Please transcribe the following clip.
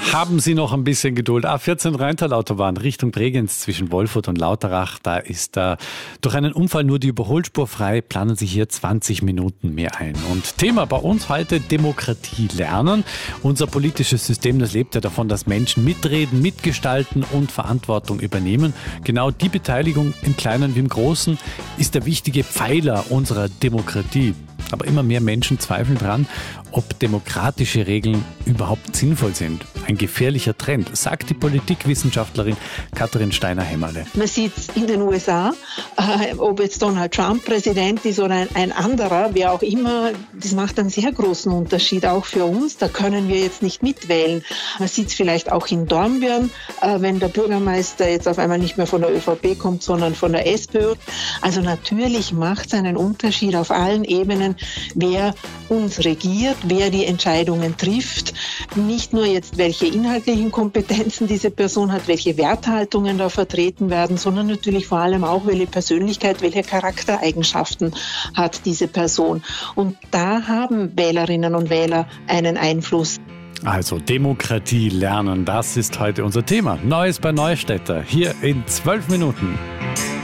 Haben Sie noch ein bisschen Geduld. A14 Rheintal-Autobahn Richtung Bregenz zwischen Wolfurt und Lauterach. Da ist durch einen Unfall nur die Überholspur frei. Planen Sie hier 20 Minuten mehr ein. Und Thema bei uns heute Demokratie lernen. Unser politisches System, das lebt ja davon, dass Menschen mitreden, mitgestalten und Verantwortung übernehmen. Genau die Beteiligung im Kleinen wie im Großen ist der wichtige Pfeiler unserer Demokratie. Aber immer mehr Menschen zweifeln daran, ob demokratische Regeln überhaupt sinnvoll sind. Ein gefährlicher Trend, sagt die Politikwissenschaftlerin Katrin Steiner-Hämmerle. Man sieht es in den USA, ob jetzt Donald Trump Präsident ist oder ein anderer, wer auch immer, das macht einen sehr großen Unterschied, auch für uns. Da können wir jetzt nicht mitwählen. Man sieht es vielleicht auch in Dornbirn, wenn der Bürgermeister jetzt auf einmal nicht mehr von der ÖVP kommt, sondern von der SPÖ. Also natürlich macht es einen Unterschied auf allen Ebenen, wer uns regiert, wer die Entscheidungen trifft. Nicht nur jetzt, welche inhaltlichen Kompetenzen diese Person hat, welche Werthaltungen da vertreten werden, sondern natürlich vor allem auch, welche Persönlichkeit, welche Charaktereigenschaften hat diese Person. Und da haben Wählerinnen und Wähler einen Einfluss. Also Demokratie lernen, das ist heute unser Thema. Neues bei Neustädter, hier in 12 Minuten.